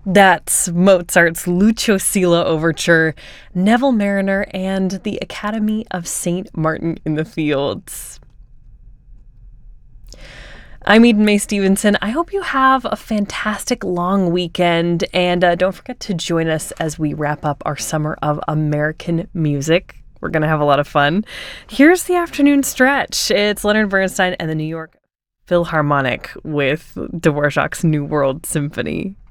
That's Mozart's Lucio Silla Overture, Neville Mariner, and the Academy of St. Martin in the Fields. I'm Eden Mae Stevenson. I hope you have a fantastic long weekend, and don't forget to join us as we wrap up our summer of American music. We're going to have a lot of fun. Here's the afternoon stretch. It's Leonard Bernstein and the New York Philharmonic with Dvorak's New World Symphony.